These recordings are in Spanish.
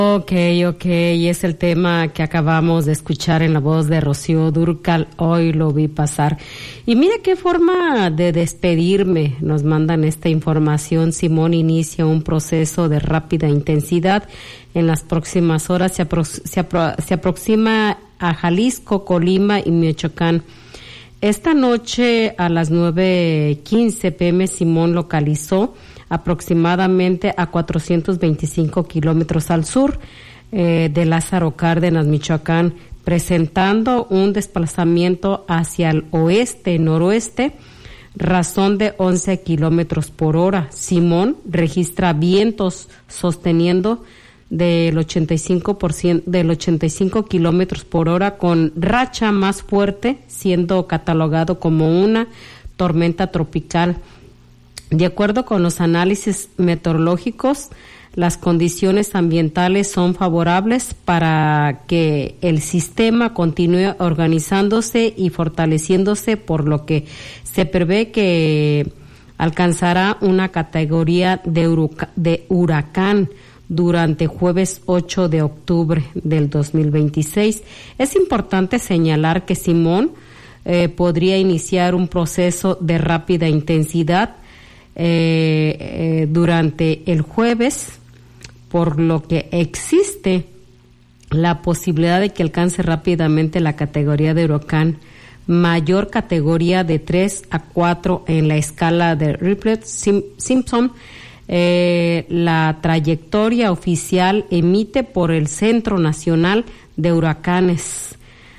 Ok, y es el tema que acabamos de escuchar en la voz de Rocío Dúrcal, Hoy lo vi pasar. Y mira qué forma de despedirme, nos mandan esta información. Simón inicia un proceso de rápida intensidad. En las próximas horas se aproxima a Jalisco, Colima y Michoacán. Esta noche a las 9:15 p.m. Simón localizó aproximadamente a 425 kilómetros al sur de Lázaro Cárdenas, Michoacán, presentando un desplazamiento hacia el oeste-noroeste, razón de 11 kilómetros por hora. Simón registra vientos sosteniendo del 85 kilómetros por hora, con racha más fuerte, siendo catalogado como una tormenta tropical. De acuerdo con los análisis meteorológicos, las condiciones ambientales son favorables para que el sistema continúe organizándose y fortaleciéndose, por lo que se prevé que alcanzará una categoría de huracán durante jueves 8 de octubre del 2026. Es importante señalar que Simón podría iniciar un proceso de rápida intensidad durante el jueves, por lo que existe la posibilidad de que alcance rápidamente la categoría de huracán, mayor categoría de 3 a 4 en la escala de Ripley-Simpson. La trayectoria oficial emite por el Centro Nacional de Huracanes,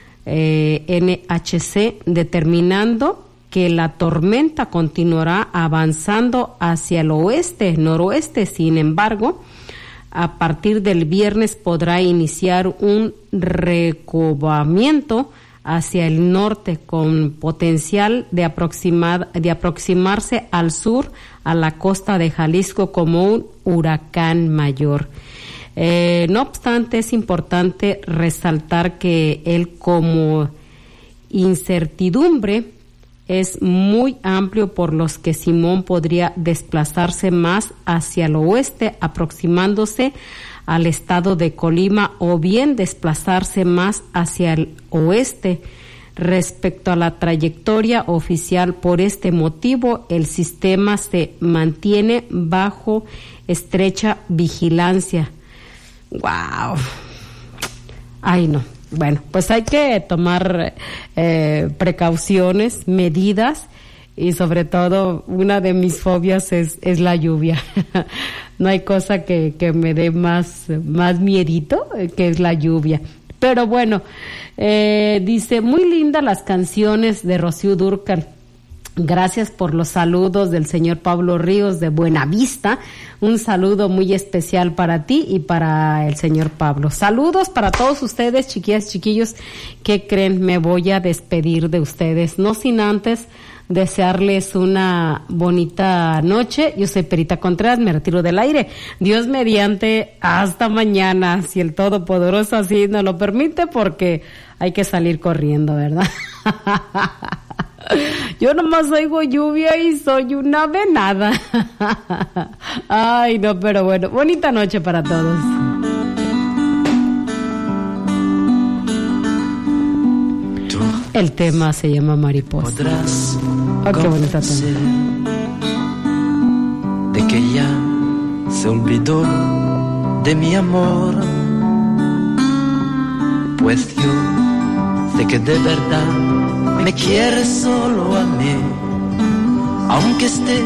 NHC, determinando que la tormenta continuará avanzando hacia el oeste-noroeste. Sin embargo, a partir del viernes podrá iniciar un recobamiento hacia el norte, con potencial de aproximarse al sur, a la costa de Jalisco, como un huracán mayor. No obstante, es importante resaltar que él, como incertidumbre, es muy amplio, por los que Simón podría desplazarse más hacia el oeste, aproximándose al estado de Colima, o bien desplazarse más hacia el oeste respecto a la trayectoria oficial. Por este motivo, el sistema se mantiene bajo estrecha vigilancia. ¡Wow! Ay, no. Bueno, pues hay que tomar precauciones, medidas, y sobre todo una de mis fobias es la lluvia. No hay cosa que me dé más miedito que es la lluvia. Pero bueno, dice, muy lindas las canciones de Rocío Dúrcal. Gracias por los saludos del señor Pablo Ríos de Buenavista. Un saludo muy especial para ti y para el señor Pablo. Saludos para todos ustedes, chiquillas, chiquillos. ¿Qué creen? Me voy a despedir de ustedes, no sin antes desearles una bonita noche. Yo soy Perita Contreras, me retiro del aire. Dios mediante, hasta mañana, si el Todopoderoso así nos lo permite, porque hay que salir corriendo, ¿verdad? Yo nomás oigo lluvia y soy una venada. Ay, no, pero bueno, bonita noche para todos. El tema se llama Mariposa. Oh, qué bonita tema. De que ya se olvidó de mi amor, pues yo sé que de verdad me quieres solo a mí, aunque esté